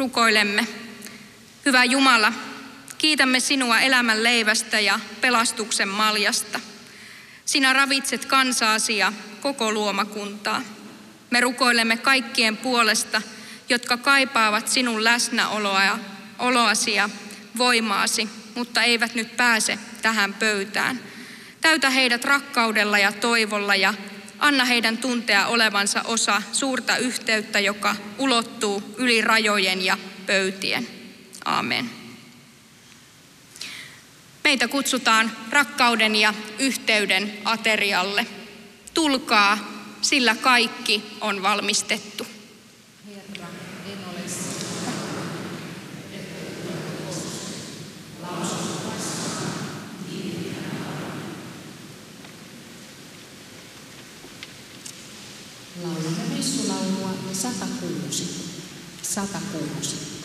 Rukoilemme. Hyvä Jumala, kiitämme sinua elämän leivästä ja pelastuksen maljasta. Sinä ravitset kansaasi ja koko luomakuntaa. Me rukoilemme kaikkien puolesta, jotka kaipaavat sinun läsnäoloasi ja voimaasi, mutta eivät nyt pääse tähän pöytään. Täytä heidät rakkaudella ja toivolla ja anna heidän tuntea olevansa osa suurta yhteyttä, joka ulottuu yli rajojen ja pöytien. Aamen. Meitä kutsutaan rakkauden ja yhteyden aterialle. Tulkaa, sillä kaikki on valmistettu. Herra, en ole Laulamme messulaulua 106.